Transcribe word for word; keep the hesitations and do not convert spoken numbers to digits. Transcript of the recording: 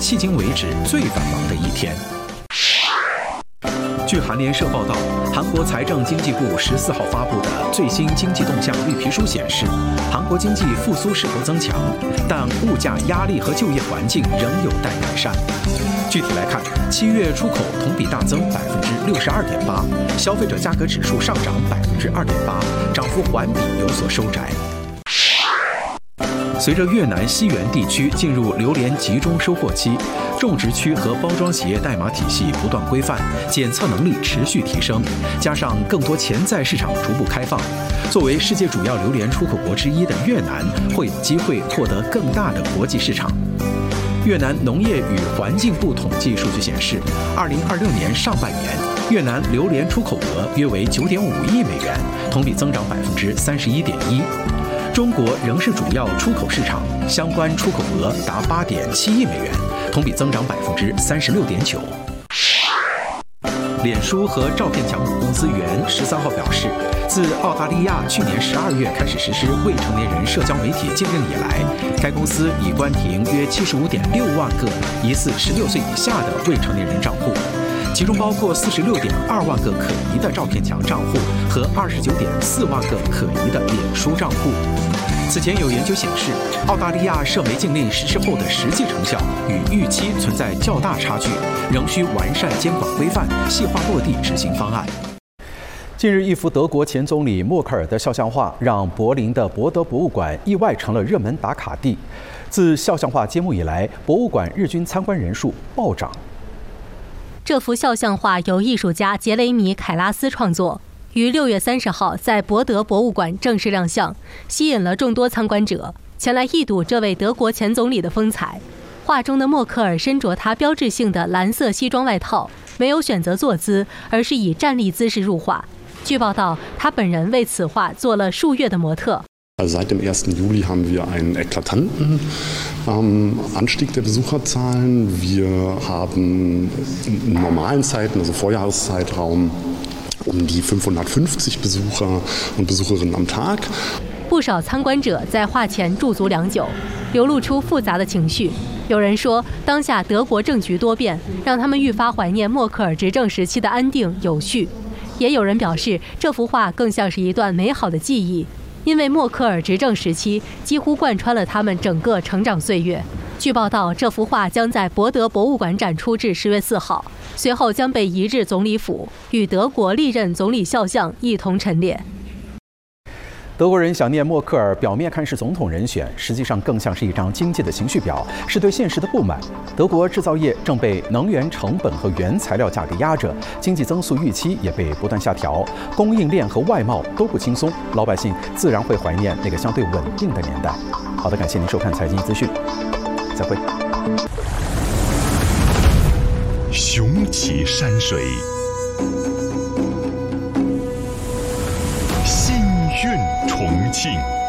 迄今为止最繁忙的一天。据韩联社报道，韩国财政经济部十四号发布的最新经济动向绿皮书显示，韩国经济复苏势头增强，但物价压力和就业环境仍有待改善。具体来看，七月出口同比大增百分之六十二点八，消费者价格指数上涨百分之二点八，涨幅环比有所收窄。随着越南西原地区进入榴莲集中收获期，种植区和包装企业代码体系不断规范，检测能力持续提升，加上更多潜在市场逐步开放，作为世界主要榴莲出口国之一的越南会有机会获得更大的国际市场。越南农业与环境部统计数据显示，二零二六年上半年，越南榴莲出口额约为九点五亿美元，同比增长百分之三十一点一。中国仍是主要出口市场，相关出口额达八点七亿美元，同比增长百分之三十六点九。脸书和照片墙母公司原十三号表示，自澳大利亚去年十二月开始实施未成年人社交媒体禁令以来，该公司已关停约七十五点六万个疑似十六岁以下的未成年人账户，其中包括四十六点二万个可疑的照片墙账户和二十九点四万个可疑的脸书账户。此前有研究显示，澳大利亚社媒禁令实施后的实际成效与预期存在较大差距，仍需完善监管规范，细化落地执行方案。近日，一幅德国前总理默克尔的肖像画让柏林的博德博物馆意外成了热门打卡地。自肖像画揭幕以来，博物馆日均参观人数暴涨。 这幅肖像画由艺术家杰雷米·凯拉斯创作，于六月三十号在博德博物馆正式亮相，吸引了众多参观者前来一睹这位德国前总理的风采。画中的默克尔身着他标志性的蓝色西装外套，没有选择坐姿，而是以站立姿势入画。据报道，他本人为此画做了数月的模特。 Also seit dem ersten Juli haben wir einen eklatanten ähm, Anstieg der Besucherzahlen. Wir haben in normalen Zeiten, also Vorjahreszeitraum, um die fünfhundertfünfzig Besucher und Besucherinnen am Tag. 不少参观者在画前驻足良久，流露出复杂的情绪。有人说，当下德国政局多变，让他们愈发怀念默克尔执政时期的安定有序。也有人表示，这幅画更像是一段美好的记忆，因为默克尔执政时期几乎贯穿了他们整个成长岁月。据报道，这幅画将在博德博物馆展出至十月四号，随后将被移至总理府，与德国历任总理肖像一同陈列。 德国人想念默克尔，表面看是总统人选，实际上更像是一张经济的情绪表，是对现实的不满。德国制造业正被能源成本和原材料价格压着，经济增速预期也被不断下调，供应链和外贸都不轻松，老百姓自然会怀念那个相对稳定的年代。好的，感谢您收看财经资讯，再会。 雄奇山水，心韵重庆。